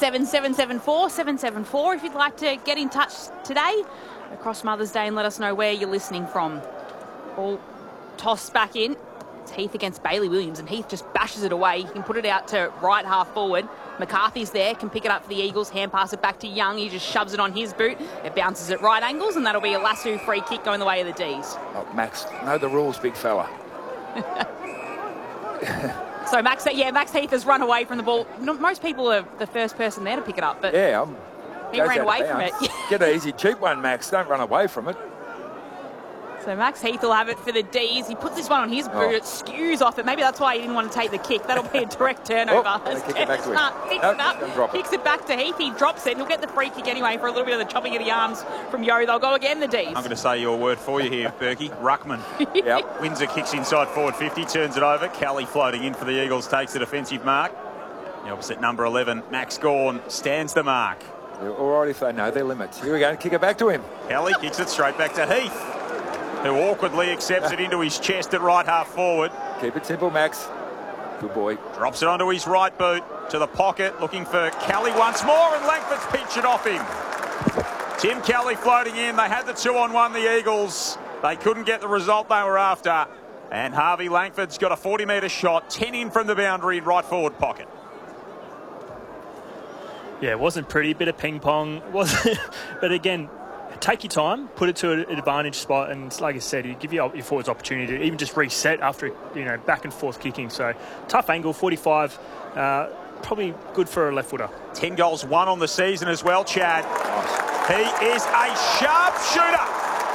437774774 774 if you'd like to get in touch today across Mother's Day and let us know where you're listening from. Ball tossed back in. It's Heath against Bailey Williams, and Heath just bashes it away. He can put it out to right half forward. McCarthy's there, can pick it up for the Eagles, hand pass it back to Young. He just shoves it on his boot. It bounces at right angles, and that'll be a Lasso free kick going the way of the D's. Oh, Max, know the rules, big fella. So Max Heath has run away from the ball. Most people are the first person there to pick it up, but yeah, he ran away from it. Get an easy, cheap one, Max. Don't run away from it. So Max Heath will have it for the D's. He puts this one on his boot. It skews off it. Maybe that's why he didn't want to take the kick. That'll be a direct turnover. Kick it back to him. Kicks it back to Heath. He drops it, and he'll get the free kick anyway for a little bit of the chopping of the arms from Yo. They'll go again, the D's. I'm going to say your word for you here, Berkey. Ruckman. Yep. Windsor kicks inside forward 50, turns it over. Kelly floating in for the Eagles, takes the defensive mark. The opposite number 11, Max Gawn, stands the mark. They're all right if they know their limits. Here we go, kick it back to him. Kelly kicks it straight back to Heath, who awkwardly accepts it into his chest at right half forward. Keep it simple, Max. Good boy. Drops it onto his right boot, to the pocket, looking for Kelly once more, and Langford's pinched it off him. Tim Kelly floating in. They had the 2-on-1, the Eagles. They couldn't get the result they were after. And Harvey Langford's got a 40-metre shot, 10 in from the boundary in right forward pocket. Yeah, it wasn't pretty, bit of ping pong, wasn't. But again, take your time, put it to an advantage spot, and like I said, you give your forwards opportunity to even just reset after back and forth kicking. So tough angle, 45, probably good for a left footer. 10 goals, 1 on the season as well, Chad. He is a sharp shooter.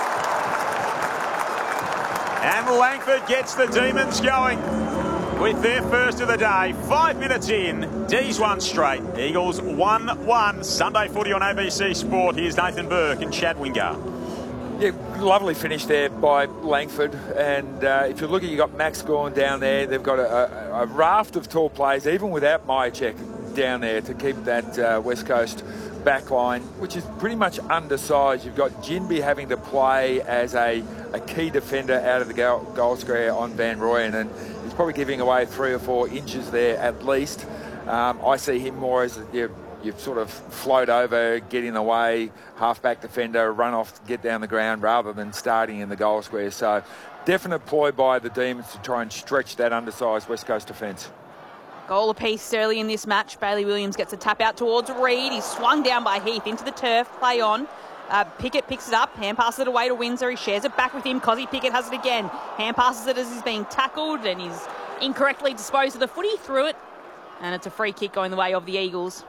And Langford gets the Demons going with their first of the day. 5 minutes in, D's won straight. Eagles 1-1. Sunday footy on ABC Sport. Here's Nathan Burke and Chad Wingard. Yeah, lovely finish there by Langford. And if you look at, you've got Max Gawn down there. They've got a raft of tall players, even without Myercheck down there, to keep that West Coast back line, which is pretty much undersized. You've got Jinby having to play as a key defender out of the goal square on Van Rooyen, and he's probably giving away 3 or 4 inches there at least. I see him more as you sort of float over, get in the way, half-back defender, run off, get down the ground, rather than starting in the goal square. So definite ploy by the Demons to try and stretch that undersized West Coast defence. Goal apiece early in this match. Bailey Williams gets a tap out towards Reid. He's swung down by Heath into the turf. Play on. Pickett picks it up. Hand passes it away to Windsor. He shares it back with him. Cozzy Pickett has it again. Hand passes it as he's being tackled, and he's incorrectly disposed of the footy. Through it. And it's a free kick going the way of the Eagles.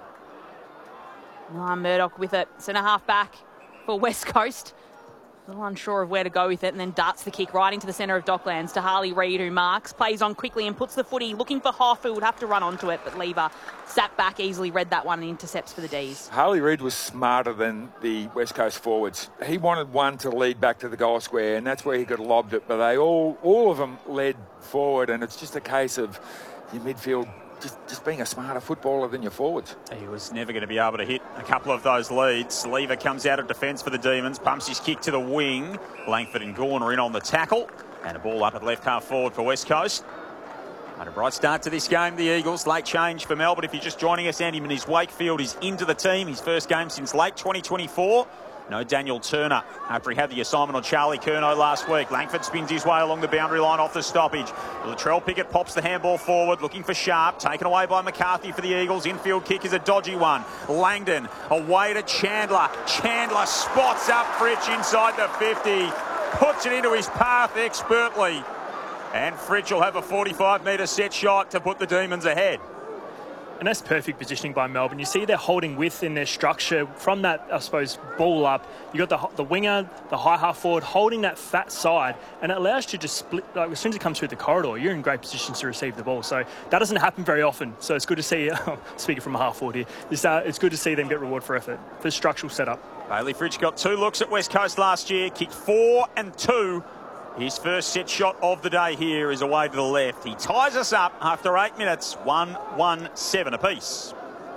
Milan Murdoch with it. Centre half back for West Coast. A little unsure of where to go with it, and then darts the kick right into the centre of Docklands to Harley Reid, who marks, plays on quickly and puts the footy, looking for Hoff, who would have to run onto it, but Lever sat back, easily read that one and intercepts for the D's. Harley Reid was smarter than the West Coast forwards. He wanted one to lead back to the goal square, and that's where he could have lobbed it, but they all of them led forward, and it's just a case of your midfield just being a smarter footballer than your forwards. He was never going to be able to hit a couple of those leads. Lever comes out of defence for the Demons, pumps his kick to the wing. Langford and Gawn are in on the tackle, and a ball up at left half forward for West Coast. Had a bright start to this game, the Eagles. Late change for Melbourne. If you're just joining us, Andy Menees Wakefield is into the team. His first game since late 2024. No Daniel Turner after he had the assignment on Charlie Curnow last week. Langford spins his way along the boundary line off the stoppage. Latrell Pickett pops the handball forward, looking for Sharp. Taken away by McCarthy for the Eagles. Infield kick is a dodgy one. Langdon away to Chandler. Chandler spots up Fritsch inside the 50. Puts it into his path expertly. And Fritsch will have a 45-metre set shot to put the Demons ahead. And that's perfect positioning by Melbourne. You see they're holding width in their structure from that, I suppose, ball up. You got the winger, the high half forward, holding that fat side, and it allows you to just split. Like, as soon as it comes through the corridor, you're in great positions to receive the ball. So that doesn't happen very often. So it's good to see, speaking from a half forward here, it's good to see them get reward for effort, for structural setup. Bailey Fritsch got 2 looks at West Coast last year, kicked 4 and 2. His first set shot of the day here is away to the left. He ties us up after 8 minutes, 1-1-7 apiece.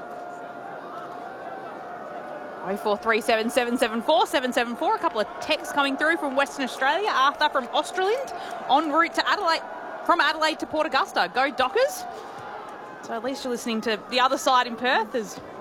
0437774774. 774. A couple of texts coming through from Western Australia. Arthur from Australand, en route to Adelaide, from Adelaide to Port Augusta. Go Dockers. So at least you're listening to the other side in Perth as